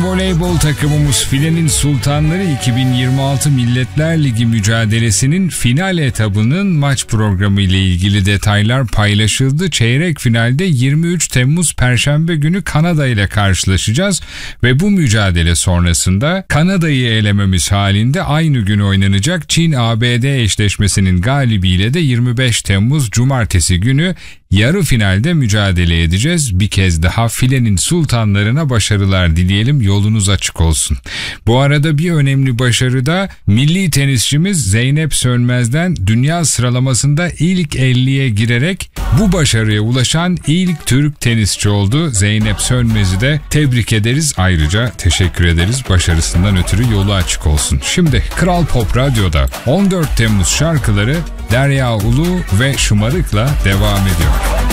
voleybol takımımız Filenin Sultanları 2026 Milletler Ligi mücadelesinin final etabının maç programı ile ilgili detaylar paylaşıldı. Çeyrek finalde 23 Temmuz Perşembe günü Kanada ile karşılaşacağız ve bu mücadele sonrasında Kanada'yı elememiz halinde aynı gün oynanacak Çin-ABD eşleşmesinin galibiyle de 25 Temmuz Cumartesi günü yarı finalde mücadele edeceğiz. Bir kez daha Filenin Sultanlarına başarılar dileyelim, yolunuz açık olsun. Bu arada bir önemli başarı da milli tenisçimiz Zeynep Sönmez'den dünya sıralamasında ilk 50'ye girerek bu başarıya ulaşan ilk Türk tenisçi oldu. Zeynep Sönmez'i de tebrik ederiz, ayrıca teşekkür ederiz, başarısından ötürü yolu açık olsun. Şimdi Kral Pop Radyo'da 14 Temmuz şarkıları Derya Ulu ve Şımarık'la devam ediyor.